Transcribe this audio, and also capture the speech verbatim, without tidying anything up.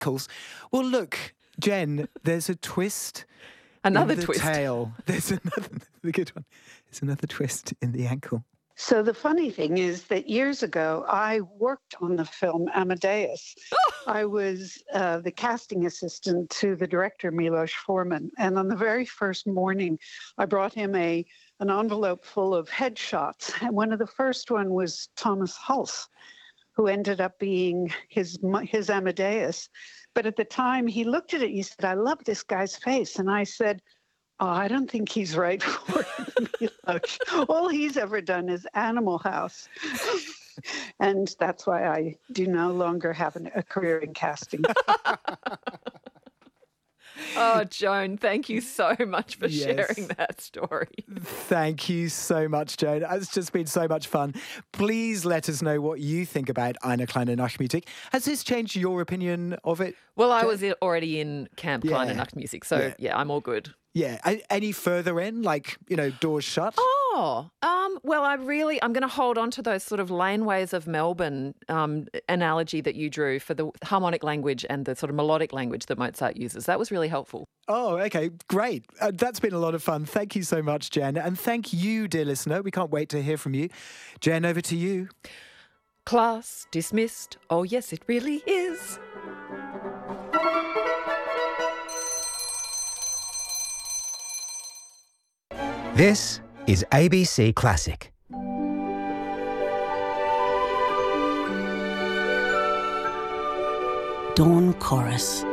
ankles. Well, look, Jen, there's a twist. Another in the twist. Tail. There's another the good one. There's another twist in the ankle. So the funny thing is that years ago, I worked on the film Amadeus. I was uh, the casting assistant to the director, Milos Forman. And on the very first morning, I brought him a an envelope full of headshots. And one of the first one was Thomas Hulse, who ended up being his his Amadeus. But at the time, he looked at it, he said, I love this guy's face. And I said, oh, I don't think he's right for it. All he's ever done is Animal House. And that's why I do no longer have an, a career in casting. Oh, Joan, thank you so much for Yes. sharing that story. Thank you so much, Joan. It's just been so much fun. Please let us know what you think about Eine kleine Nachtmusik. Has this changed your opinion of it? Well, I was already in Camp Yeah. Kleine Nachtmusik, so Yeah. yeah, I'm all good. Yeah. A- Any further in, like, you know, doors shut? Oh, um, well, I really, I'm going to hold on to those sort of laneways of Melbourne um, analogy that you drew for the harmonic language and the sort of melodic language that Mozart uses. That was really helpful. Oh, okay, great. Uh, that's been a lot of fun. Thank you so much, Jen. And thank you, dear listener. We can't wait to hear from you. Jen, over to you. Class dismissed. Oh, yes, it really is. This is A B C Classic. Dawn Chorus.